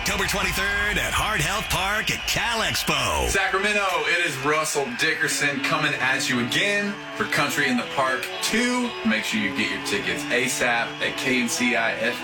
October 23rd at Heart Health Park at Cal Expo. Sacramento, it is Russell Dickerson coming at you again for Country in the Park 2. Make sure you get your tickets ASAP at KNCIFB.com.